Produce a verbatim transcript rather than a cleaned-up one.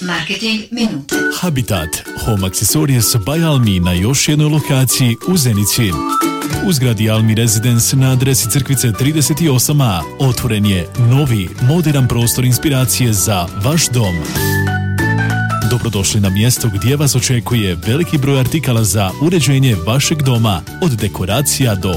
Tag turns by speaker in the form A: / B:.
A: Marketing minute.
B: Habitat Home Accessories by Almi na još jednoj lokaciji u Zenici. U zgradi Almi Residence na adresi Crkvice trideset osam a otvoren je novi, moderan prostor inspiracije za vaš dom. Dobrodošli na mjesto gdje vas očekuje veliki broj artikala za uređenje vašeg doma, od dekoracija do